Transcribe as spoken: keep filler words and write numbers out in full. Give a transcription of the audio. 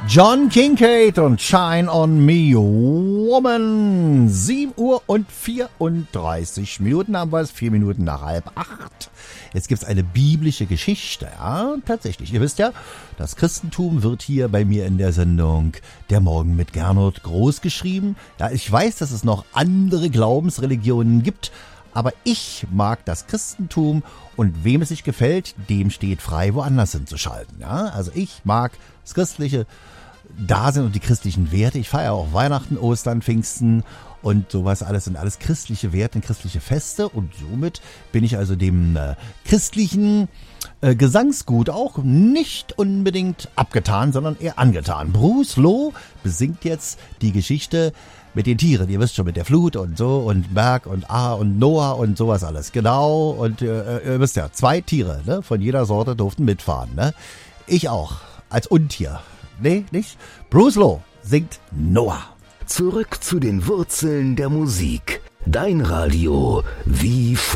John Kincaid und Shine on Me, Woman. sieben Uhr und vierunddreißig Minuten haben wir es, vier Minuten nach halb acht. Jetzt gibt's eine biblische Geschichte, ja, tatsächlich. Ihr wisst ja, das Christentum wird hier bei mir in der Sendung Der Morgen mit Gernot groß geschrieben. Ja, ich weiß, dass es noch andere Glaubensreligionen gibt, aber ich mag das Christentum und wem es sich gefällt, dem steht frei, woanders hinzuschalten. Ja, also ich mag das Christliche Dasein und die christlichen Werte. Ich feiere auch Weihnachten, Ostern, Pfingsten und sowas alles sind alles christliche Werte und christliche Feste und somit bin ich also dem äh, christlichen äh, Gesangsgut auch nicht unbedingt abgetan, sondern eher angetan. Bruce Loh besingt jetzt die Geschichte mit den Tieren, ihr wisst schon, mit der Flut und so und Berg und Ah und Noah und sowas alles. Genau, und äh, ihr wisst ja, zwei Tiere, ne, von jeder Sorte durften mitfahren. Ne? Ich auch, als Untier. Nee, nicht? Bruce Loh singt Noah. Zurück zu den Wurzeln der Musik. Dein Radio wie vor.